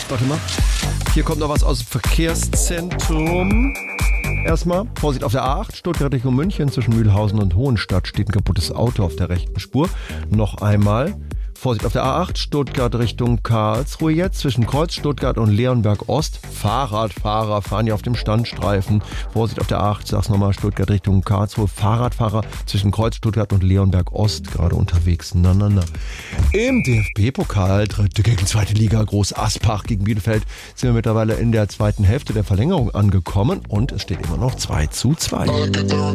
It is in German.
Warte mal. Hier kommt noch was aus dem Verkehrszentrum. Erstmal, Vorsicht auf der A8, Stuttgart Richtung München, zwischen Mühlhausen und Hohenstadt steht ein kaputtes Auto auf der rechten Spur. Noch einmal, Vorsicht auf der A8, Stuttgart Richtung Karlsruhe jetzt, zwischen Kreuz Stuttgart und Leonberg Ost. Fahrradfahrer fahren hier auf dem Standstreifen. Vorsicht auf der A8, sag's nochmal, Stuttgart Richtung Karlsruhe. Fahrradfahrer zwischen Kreuz Stuttgart und Leonberg Ost gerade unterwegs. Im DFB-Pokal, dritte gegen zweite Liga, Groß Aspach gegen Bielefeld, sind wir mittlerweile in der zweiten Hälfte der Verlängerung angekommen und es steht immer noch 2:2.